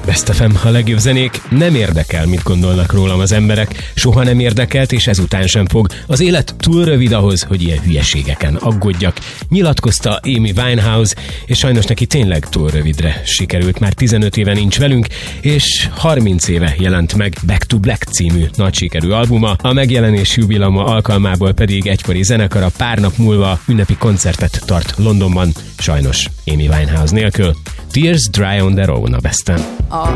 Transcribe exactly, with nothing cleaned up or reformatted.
Best ef em, a legjobb zenék. Nem érdekel, mit gondolnak rólam az emberek. Soha nem érdekelt, és ezután sem fog. Az élet túl rövid ahhoz, hogy ilyen hülyeségeken aggódjak. Nyilatkozta Amy Winehouse, és sajnos neki tényleg túl rövidre sikerült. Már tizenöt éve nincs velünk, és harminc éve jelent meg Back to Black című nagy sikerű albuma. A megjelenés jubileuma alkalmából pedig egykori zenekara pár nap múlva ünnepi koncertet tart Londonban, sajnos Amy Winehouse nélkül. Tears Dry on Their Own a Besten.